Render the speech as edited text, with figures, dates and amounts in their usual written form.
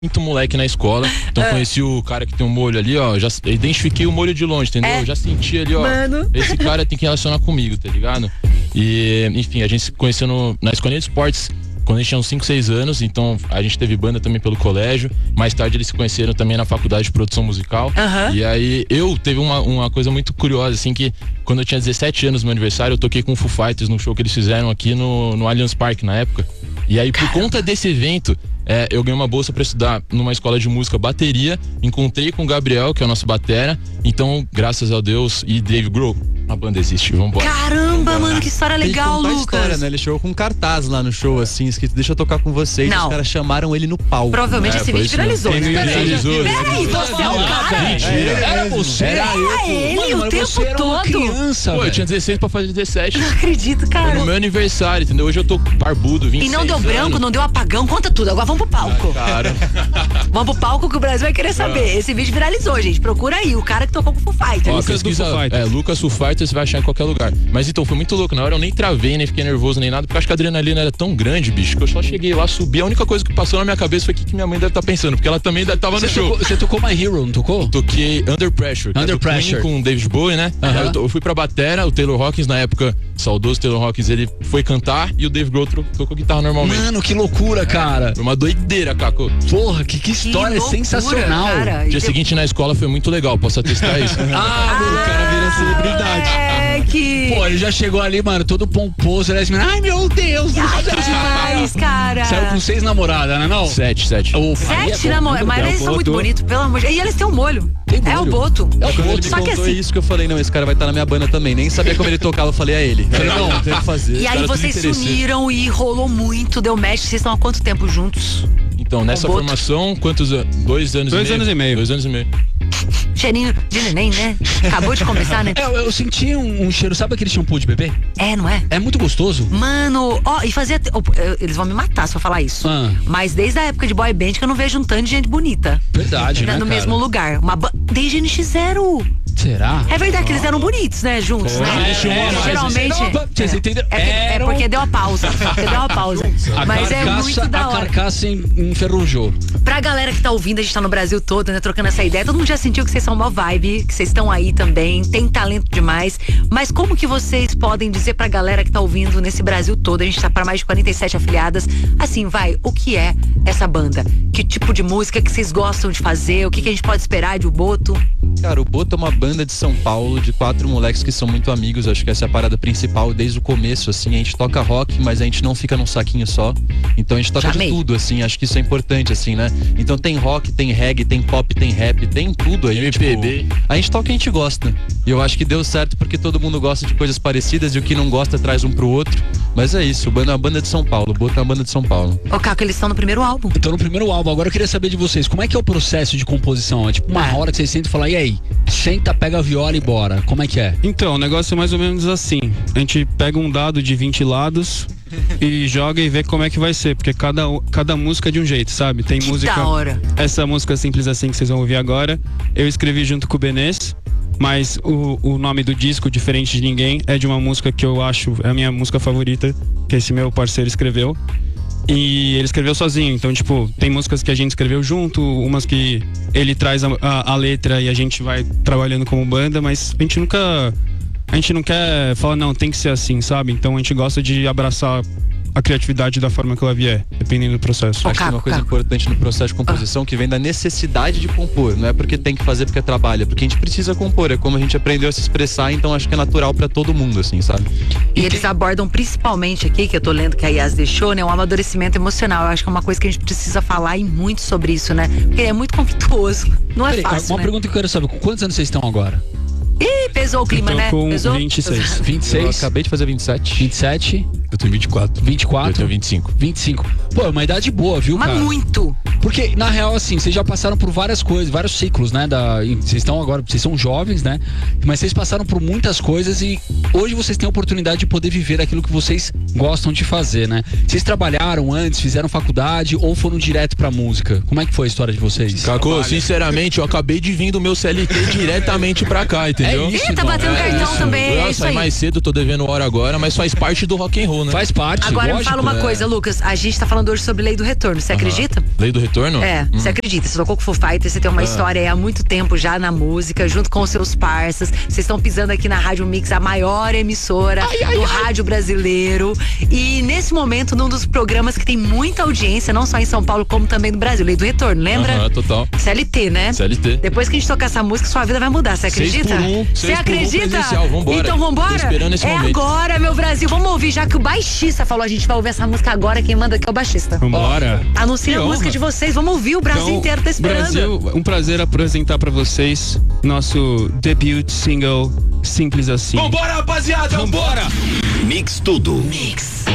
muito moleque na escola, então conheci o cara que tem um molho ali, ó, já identifiquei o molho de longe, entendeu? Já senti ali, ó, mano, esse cara tem que relacionar comigo, tá ligado? E, enfim, a gente se conheceu na escolinha de esportes quando a gente tinha uns 5, 6 anos, então a gente teve banda também pelo colégio, mais tarde eles se conheceram também na faculdade de produção musical, e aí teve uma coisa muito curiosa, assim, que quando eu tinha 17 anos no meu aniversário, eu toquei com o Foo Fighters num show que eles fizeram aqui no Allianz Parque na época, e aí por conta desse evento, eu ganhei uma bolsa pra estudar numa escola de música bateria, encontrei com o Gabriel, que é o nosso batera, então, graças a Deus, e Dave Grohl, a banda existe, vambora. Caramba, mano, que história legal, Lucas. História, né? Ele chegou com um cartaz lá no show, assim, escrito, deixa eu tocar com vocês. Não. Os caras chamaram ele no palco. Provavelmente esse vídeo viralizou. Peraí, você é o cara? Era você? Era ele o tempo todo. Criança, Pô, eu tinha 16 pra fazer 17. Não acredito, cara. No meu aniversário, entendeu? Hoje eu tô barbudo, 26 E não deu branco, anos. não deu apagão, conta tudo. Agora vamos pro palco. Cara. Vamos pro palco que o Brasil vai querer saber. Esse vídeo viralizou, gente. Procura aí, o cara que tocou com o Foo Fighters. Ó, pesquisa, Lucas Foo Fighters, você vai achar em qualquer lugar. Mas então, foi muito louco. Na hora eu nem travei, nem fiquei nervoso, nem nada, porque eu acho que a adrenalina era tão grande, bicho, que eu só cheguei lá, subi. A única coisa que passou na minha cabeça foi o que minha mãe deve estar pensando, porque ela também tava no show. Você tocou My Hero, não tocou? Toquei Under Pressure. Under Pressure. Com o David Bowie, né? Eu fui pra batera, o Taylor Hawkins, na época, saudoso Taylor Hawkins, ele foi cantar e o Dave Grohl tocou guitarra normalmente. Mano, que loucura, cara. Foi uma doideira, Caco. Porra, que história loucura, sensacional. Cara. Dia seguinte na escola foi muito legal, posso atestar isso. Mano, o cara vira celebridade. Que... Pô, ele já chegou ali, mano, todo pomposo, né? Ai, meu Deus. Ai, que demais, cara. Saiu com 6 namoradas, né, não? 7. 7 namorados, mas eles são muito bonitos, pelo amor de Deus. E eles têm um molho. É o Boto. Quando ele me Só que contou assim... isso que eu falei, não, esse cara vai estar na minha banda também. Nem sabia como ele tocava, eu falei, ele. Falei, não, tem que fazer. E aí vocês sumiram e rolou muito, deu match. Vocês estão há quanto tempo juntos? Então, nessa formação, quantos anos? 2 anos e meio. 2 anos e meio. 2 anos e meio. Cheirinho de neném, né? Acabou de começar, né? Eu senti um cheiro, sabe aquele shampoo de bebê? Não é? É muito gostoso. Mano, e fazia... eles vão me matar se eu falar isso. Mas desde a época de boy band que eu não vejo um tanto de gente bonita. Verdade, né, no cara? mesmo lugar. Desde NX0. Será? É verdade que eles eram bonitos, né? Juntos, né? Geralmente... Vocês entenderam? É porque deu a pausa. Mas é muito da hora. A carcaça enferrujou. Pra galera que tá ouvindo, a gente tá no Brasil todo, né? Trocando essa ideia. Todo mundo já sentiu que vocês são uma vibe, que vocês estão aí também, tem talento demais. Mas como que vocês podem dizer pra galera que tá ouvindo nesse Brasil todo? A gente tá pra mais de 47 afiliadas. Assim, o que é essa banda? Que tipo de música que vocês gostam de fazer? O que a gente pode esperar de O Boto? Cara, o Boto é uma banda de São Paulo, de 4 moleques que são muito amigos. Acho que essa é a parada principal desde o começo, assim. A gente toca rock, mas a gente não fica num saquinho só. Então a gente toca de tudo, assim. Acho que isso é importante, assim, né? Então tem rock, tem reggae, tem pop, tem rap, tem tudo aí. MPB. A gente toca o que a gente gosta. E eu acho que deu certo porque todo mundo gosta de coisas parecidas e o que não gosta traz um pro outro. Mas é isso, o Banda é uma banda de São Paulo. O Boto é uma banda de São Paulo. Ô, Caco, eles estão no primeiro álbum. Estão no primeiro álbum. Agora eu queria saber de vocês, como é que é o processo de composição? É tipo uma hora que vocês sentam e falam, e aí? Senta, pega a viola e bora. Como é que é? Então, o negócio é mais ou menos assim. A gente pega um dado de 20 lados e joga e vê como é que vai ser. Porque cada música é de um jeito, sabe? Tem música... Da hora. Essa música Simples Assim que vocês vão ouvir agora, eu escrevi junto com o Benês. Mas o nome do disco, Diferente de Ninguém, é de uma música que eu acho é a minha música favorita, que esse meu parceiro escreveu. E ele escreveu sozinho, então, tipo, tem músicas que a gente escreveu junto, umas que ele traz a letra e a gente vai trabalhando como banda, mas a gente não quer falar, não, tem que ser assim, sabe? Então a gente gosta de abraçar a criatividade da forma que ela vier, dependendo do processo. Acho que tem uma coisa importante no processo de composição que vem da necessidade de compor. Não é porque tem que fazer porque trabalha, porque a gente precisa compor. É como a gente aprendeu a se expressar, então acho que é natural pra todo mundo, assim, sabe? E eles abordam principalmente aqui, que eu tô lendo que a Yas deixou, né? Um amadurecimento emocional. Eu acho que é uma coisa que a gente precisa falar e muito sobre isso, né? Porque é muito conflituoso. Não é fácil, uma pergunta que eu quero saber, com quantos anos vocês estão agora? Ih, pesou o clima, né? Com Pesou? 26. 26? Eu acabei de fazer 27. 27? Eu tenho 24. 24? Eu tenho 25. 25. Pô, é uma idade boa, viu, Mas cara? muito. Porque, na real, assim, vocês já passaram por várias coisas, vários ciclos, né? Vocês estão agora, vocês são jovens, né? Mas vocês passaram por muitas coisas e hoje vocês têm a oportunidade de poder viver aquilo que vocês gostam de fazer, né? Vocês trabalharam antes, fizeram faculdade ou foram direto pra música? Como é que foi a história de vocês? Cacô, sinceramente, eu acabei de vir do meu CLT diretamente pra cá, entendeu? Ih, tá batendo cartão também, Eu isso saí aí. mais cedo, tô devendo hora agora, mas faz parte do rock and roll, né? Faz parte, Agora me lógico. fala uma coisa, Lucas. A gente tá falando hoje sobre Lei do Retorno. Você acredita? Lei do Retorno? É, você acredita. Você tocou com o Foo Fighters, você tem uma história aí há muito tempo já na música, junto com os seus parceiros. Vocês estão pisando aqui na Rádio Mix, a maior emissora do rádio brasileiro. E nesse momento, num dos programas que tem muita audiência, não só em São Paulo, como também no Brasil. Lei do Retorno, lembra? Total. CLT, né? CLT. Depois que a gente tocar essa música, sua vida vai mudar. Você acredita? 6 por 1, Você 6 por 1 acredita? presencial, vambora. Então vambora? Tô esperando esse momento. Agora, meu Brasil. Vamos ouvir, já que o baixista falou, a gente vai ouvir essa música agora. Quem manda aqui é o baixista. Vambora. Anuncia a Que música honra. de vocês. Vamos ouvir, o Brasil inteiro tá esperando. Brasil, um prazer apresentar pra vocês nosso debut single Simples Assim. Vambora, rapaziada, vambora! Mix Tudo. Mix.